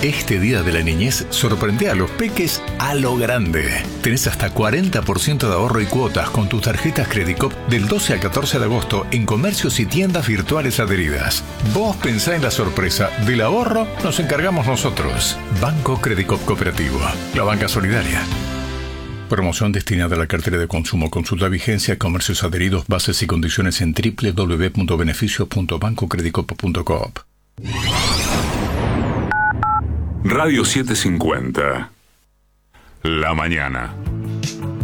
Este día de la niñez sorprende a los peques a lo grande. Tenés hasta 40% de ahorro y cuotas con tus tarjetas Credicop del 12 al 14 de agosto en comercios y tiendas virtuales adheridas. Vos pensá en la sorpresa. Del ahorro nos encargamos nosotros. Banco Credicop Cooperativo. La banca solidaria. Promoción destinada a la cartera de consumo. Consulta vigencia, comercios adheridos, bases y condiciones en www.beneficios.bancocredicoop.coop. Radio 750. La mañana.